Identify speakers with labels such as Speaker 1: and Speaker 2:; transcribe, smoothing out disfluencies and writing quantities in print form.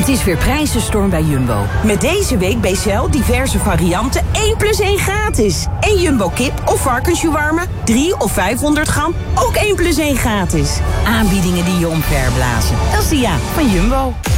Speaker 1: is weer prijzenstorm bij Jumbo.
Speaker 2: Met deze week bij Shell diverse varianten 1 + 1 gratis. En Jumbo kip of varkensshawarma 3 of 500 gram, ook 1 + 1 gratis.
Speaker 1: Aanbiedingen die je omverblazen. Dat is de van Jumbo.